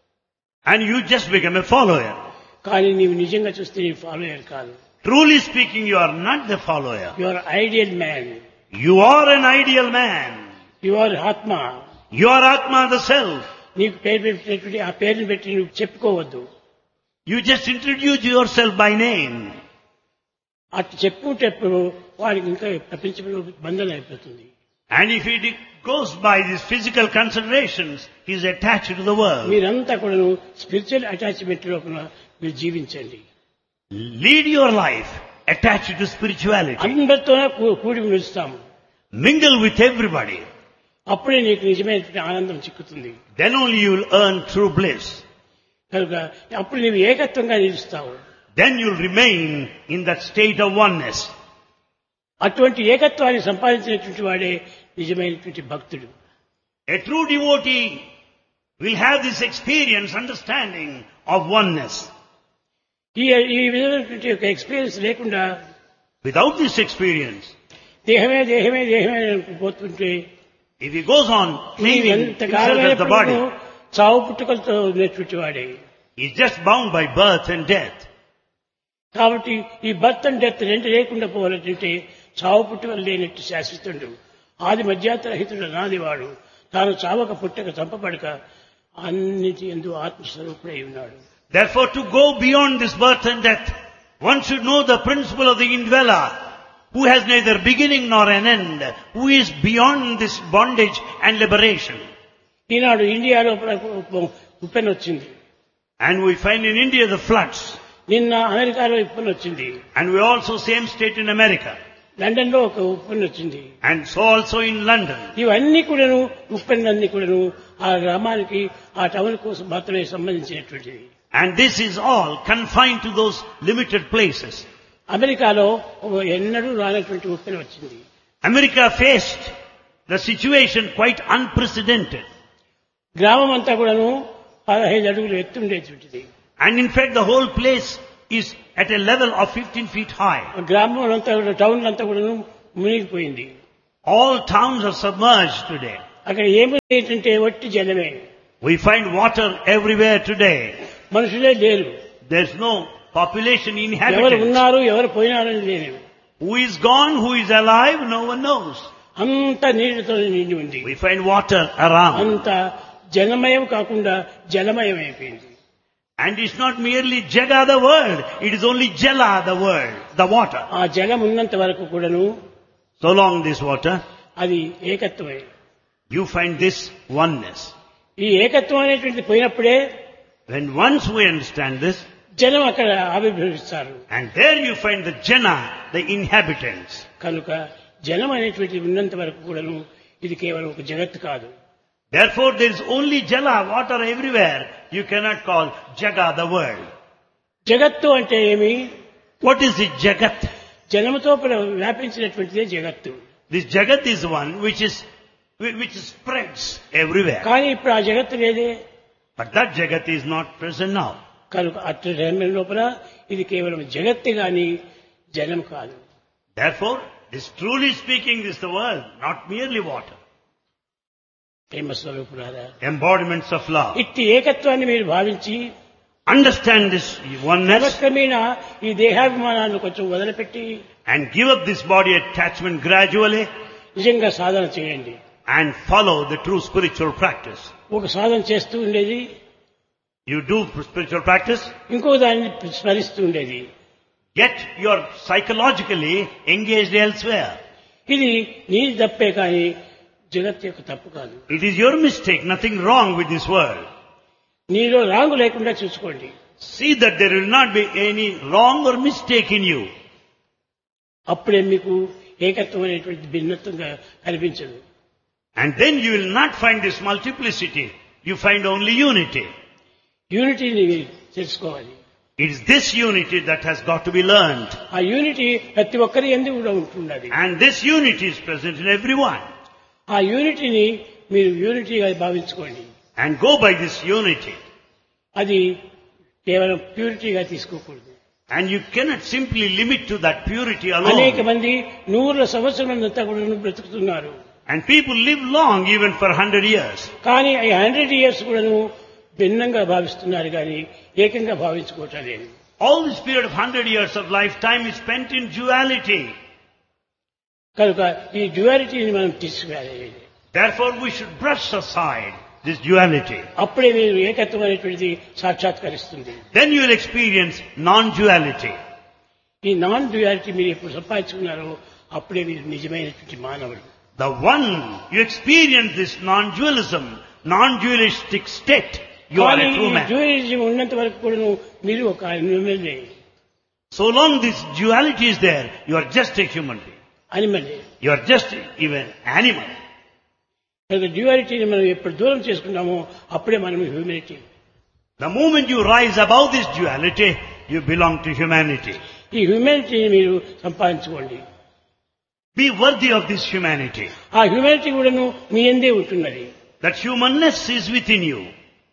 and you just become a follower. కానీ నీవు నిజంగా చూస్తే నీ ఫాలోయర్ కాదు. Truly speaking, you are not the follower. You are ideal man. You are an ideal man. You are ఆత్మ. You are Atma, the self. నీకు పేరు పెట్టినటువంటి ఆ పేరుని పెట్టి నువ్వు చెప్పుకోవద్దు. You just introduce yourself by name. అటు చెప్పుకుంటేప్పుడు వాడికి ఇంకా ప్రపంచంలో బంధన అయిపోతుంది. And if he goes by these physical considerations, he is attached to the world. మీరంతా కూడా స్పిరిచువల్ అటాచ్మెంట్ లోపల మీరు జీవించండి. Lead your life attached to spirituality. అందరితోనే కూ- కూడి నిలుస్తాము. Mingle with everybody. అప్పుడే నీకు నిజమైనటువంటి ఆనందం చిక్కుతుంది. Then only you will earn true bliss. కనుక అప్పుడు నీవు ఏకత్వంగా నిలుస్తావు. Then you will remain in that state of oneness. అటువంటి ఏకత్వాన్ని సంపాదించినటువంటి వాడే నిజమైనటువంటి భక్తుడు. A true devotee will have this experience, understanding of oneness. ఈ ఈ విధమైనటువంటి యొక్క ఎక్స్పీరియన్స్ లేకుండా Without this experience, దేహమే దేహమే దేహమే అని పోతుంటే if he goes on నీవు thinking ఎంత himself కాలమైన as the body, చావు పుట్టుకలతో ఉన్నటువంటి వాడే. he is just bound by birth and death. కాబట్టి ఈ బర్త్ అండ్ డెత్ రెండు లేకుండా పోవాలంటే చావు పుట్టుకలు లేనట్టు శాశ్వతుడు, ఆది మధ్యాతరహితుడు నాదివాడు, తాను చావక పుట్టక చంపబడక అన్నిటి యందు ఆత్మస్వరూపుడై ఉన్నాడు. Therefore, to go beyond this birth and death, one should know the principle of the indweller, who has neither beginning nor an end, who is beyond this bondage and liberation. ఈనాడు ఇండియాలో ఉప్పెన వచ్చింది. And we find in India the floods. నిన్న అమెరికాలో ఉప్పెన వచ్చింది. And we also same state in America. London లో ఒక ఉప్పెన వచ్చింది. And so also in London. ఇవన్నీ కూడాను ఉప్పెనలన్నీ కూడాను ఆ గ్రామానికి ఆ టౌన్ కోసం మాత్రమే సంబంధించినటువంటిది. And this is all confined to those limited places. అమెరికాలో ఎన్నడూ రానటువంటి ఉప్పెన వచ్చింది. America faced the situation quite unprecedented. గ్రామం అంతా కూడాను పదహైదు అడుగులు ఎత్తుండేటువంటిది. And in fact, the whole place is at a level of fifteen feet high. గ్రామం అంతా కూడా టౌన్ అంతా కూడాను మునిగిపోయింది. All towns are submerged today. అక్కడ ఏమి ఏంటంటే వట్టి జలమే. We find water everywhere today. మనుషులే లేరు. There's no population ఎవరు inhabitants. ఉన్నారు ఎవరు పోయినారని లేదు. Who is gone, who is alive, no one knows. అంత నీటితో నిండి ఉంది. We find water around. అంత జలమయం కాకుండా జలమయం అయిపోయింది. And it's not merely Jaga the world, it is only Jala the world, the water. ఆ జలం ఉన్నంత వరకు కూడాను So long this water, అది ఏకత్వమే. you find this oneness. ఈ ఏకత్వం అనేటువంటిది పోయినప్పుడే When once we understand this, జనం అక్కడ ఆవిర్భవిస్తారు. and there you find the Jana, the inhabitants. కనుక జలం అనేటువంటిది ఉన్నంత వరకు కూడాను ఇది కేవలం ఒక జగత్తు కాదు. Therefore there is only Jala, water everywhere. You cannot call Jaga the world. జగత్తు అంటే ఏమి? What is it, Jagat? జలముతో వ్యాపించినటువంటిదే జగత్తు. This Jagat is one which is which spreads everywhere. కానీ ఇప్పుడు ఆ జగత్తు లేదే. But that Jagat is not present now. కనుక అట్టి సమయం లోపల ఇది కేవలం జగత్తు గాని జలం కాదు. Therefore, this truly speaking is the world, not merely water. ప్రేమ స్వరూపులారా, Embodiments of love. ఇట్టి ఏకత్వాన్ని మీరు భావించి Understand this oneness క్రమేణా ఈ దేహాభిమానాన్ని కొంచెం వదిలిపెట్టి and give up this body attachment gradually నిజంగా సాధన చేయండి. and follow the true spiritual practice. ఒక సాధన చేస్తూ ఉండేది, You do spiritual practice, ఇంకో దాన్ని స్మరిస్తూ ఉండేది. yet you are psychologically engaged elsewhere. ఇది నీ తప్పే కానీ జగత్ యొక్క తప్పు కాదు. It is your mistake, nothing wrong with this world. నీలో రాంగు లేకుండా చూసుకోండి. See that there will not be any wrong or mistake in you. అప్పుడే మీకు ఏకత్వం అనేటువంటి భిన్నత్వంగా కనిపించదు. And then you will not find this multiplicity. You find only unity. యూనిటీని తెలుసుకోవాలి. It is this unity that has got to be learned. ఆ unity ప్రతి ఒక్కరి యందు కూడా ఉంటున్నది. And this unity is present in everyone. ఆ యూనిటీని మీరు యూనిటీగా భావించుకోండి. And go by this unity. అది కేవలం ప్యూరిటీగా తీసుకోకూడదు. And you cannot simply limit to that purity అనేక alone. మంది నూరుల సంవత్సరాలంతా కూడా బ్రతుకుతున్నారు. And people live long even for one hundred years. కానీ ఈ హండ్రెడ్ ఇయర్స్ కూడాను భిన్నంగా భావిస్తున్నారు కానీ ఏకంగా భావించుకోవటం లేదు. All this period of one hundred years of lifetime is spent in duality. కనుక ఈ డ్యువాలిటీని మనం తీసుకురాలి. Therefore we should brush aside this duality. అప్పుడే మీరు ఏకత్వం అనేటువంటిది సాక్షాత్కరిస్తుంది. Then you will experience non-duality. ఈ నాన్ డ్యువాలిటీ మీరు ఎప్పుడు సంపాదించుకున్నారో అప్పుడే మీరు నిజమైనటువంటి మానవుడు. The one you experience this non-dualism, non-dualistic state, you are కానీ a true ఈ man. డ్యువాలిజం ఉన్నంత వరకు కూడా మీరు ఒక ఎనిమలే. So long this duality is there, you are just a human being. అనిమలే. You are just even animal. కనుక డ్యువాలిటీని మనం ఎప్పుడు దూరం చేసుకుంటామో అప్పుడే మనం humanity. The moment you rise above this duality, you belong to humanity. ఈ హ్యూమినిటీని మీరు సంపాదించుకోండి. Be worthy of this humanity. ఆ హ్యూమినిటీ కూడాను మీ యందే ఉంటున్నది. That humanness is within you.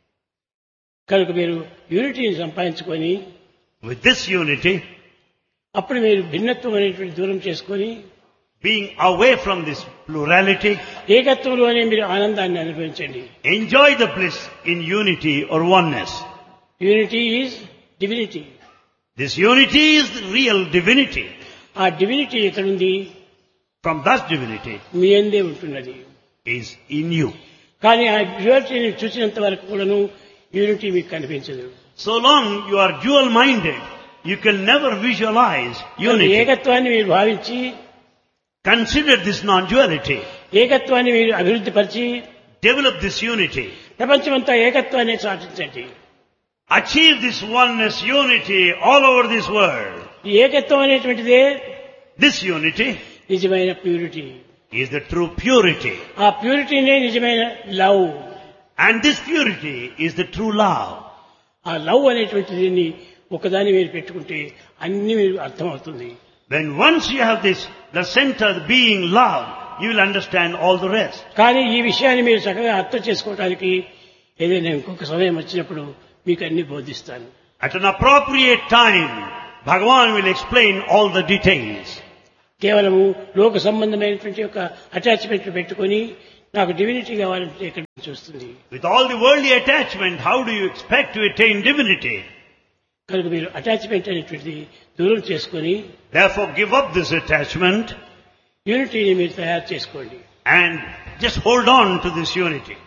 కనుక మీరు యూనిటీని సంపాదించుకొని With this unity, అప్పుడు మీరు భిన్నత్వం అనేటువంటి దూరం చేసుకొని being away from this plurality, ఏకత్వంలోనే మీరు ఆనందాన్ని అనుభవించండి. enjoy the bliss in unity or oneness. Unity is divinity. This unity is the real divinity. ఆ డివినిటీ ఎక్కడుంది? From that divinity మీ యందే ఉంటున్నది. is in you. కానీ ఆ డ్యువాలిటీని చూసినంత వరకు కూడాను యూనిటీ మీకు కనిపించదు. So long you are dual-minded, you can never visualize unity. ఏకత్వాన్ని మీరు భావించి Consider this non-duality. ఏకత్వాన్ని మీరు అభివృద్ధి పరిచి Develop this unity. ప్రపంచమంతా ఏకత్వాన్ని సాధించండి. Achieve this oneness, unity all over this world. ఈ ఏకత్వం అనేటువంటిదే This unity నిజమైన purity. is the true purity. ఆ ప్యూరిటీనే నిజమైన love. And this purity is the true love. ఆ లవ్ అనేటువంటిది ఒకదాన్ని మీరు పెట్టుకుంటే అన్ని మీరు అర్థమవుతుంది. When once you have this, the center being love, you will understand all the rest. కానీ ఈ విషయాన్ని మీరు చక్కగా అర్థం చేసుకోవడానికి ఏదైనా ఇంకొక సమయం వచ్చినప్పుడు మీకు అన్ని బోధిస్తాను. At an appropriate time, Bhagavan will explain all the details. కేవలము లోక సంబంధమైనటువంటి యొక్క అటాచ్మెంట్ పెట్టుకొని నాకు డివినిటీ కావాలంటే ఎక్కడ నుంచి వస్తుంది? With all the worldly attachment, how do you expect to attain divinity? కనుక మీరు అటాచ్మెంట్ అనేటువంటిది దూరం చేసుకొని Therefore, give up this attachment యూనిటీని మీరు తయారు చేసుకోండి. and just hold on to this unity.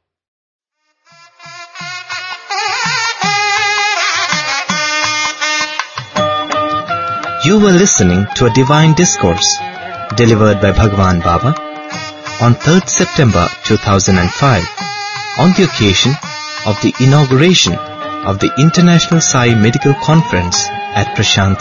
You were listening to a divine discourse delivered by Bhagwan Baba on third September two thousand five on the occasion of the inauguration of the International Sai Medical Conference at Prasanthi